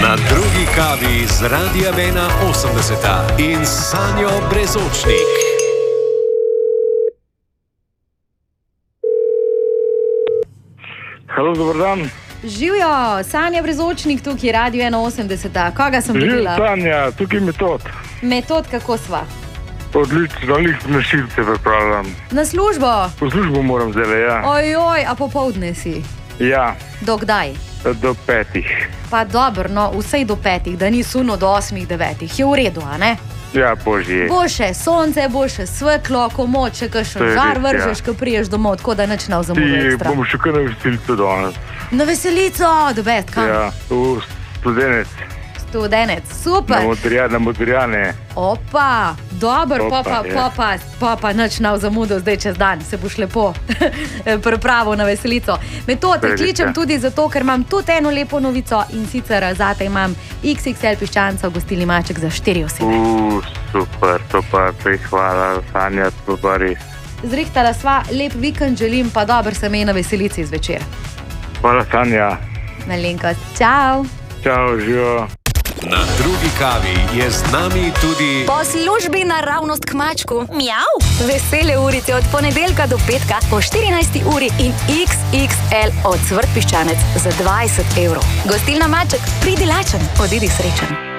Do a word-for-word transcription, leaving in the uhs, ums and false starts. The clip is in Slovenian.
Na drugi kavi z Radija Vena osemdeseta in Sanjo Brezočnik. Halo, dober dan. Živjo, Sanja Brezočnik, tukaj Radio ena osemdeseta. Koga sem dobila? Živ, Sanja, tukaj Metod. Metod, kako sva? Odlično, lih našilce pripravljam. Na službo? Po službo moram zdaj, ja. Ojoj, a popoldne si? Ja. Do kdaj? Do petih. Pa dobro, no, vsej do petih, da ni suno do osmih, devetih. Je v redu, a ne? Ja, božje. Bo še sonce, bo še svetlo, ko moč, če kakšen žar vržeš, ja. Ko priješ domov, tako da nič ne vzamo ekstra. Ti bomo še kar na veselico danes. Na veselico, the best, kam? Ja, v Studenec. Studenec, super. Na Modrijane. Opa, dobro, Opa, pa ja. pa, pa pa nič ne vzamo zdaj čez dan, se boš lepo pripravil na veselico. Metod, te kličem tudi zato, ker imam tudi eno lepo novico in sicer zate imam iks iks el piščancev gostilni maček za štiri osebe. Uuu, super, to pa prej hvala, Sanja, to pa res. Zrihtala sva, lep vikend želim, pa dober se me na veselici zvečer. Hvala, Sanja. Malenkost, čau. Čau, živo. Na drugi kavi je z nami tudi po službi naravnost k mačku. Mjav! Vesele urice od ponedeljka do petka po štirinajsti uri in iks iks el od Cvrt piščanec za dvajset evrov. Gostilna Maček, pridi lačen, odidi srečen.